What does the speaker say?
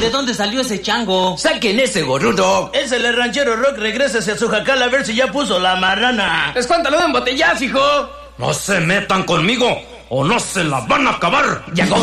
¿De dónde salió ese chango? ¡Saquen ese gorrudo! Es el ranchero Rock, regrésese a su jacal a ver si ya puso la marrana. ¡Escuántalo de embotellazo, hijo! No se metan conmigo o no se la van a acabar. ¡Llegó!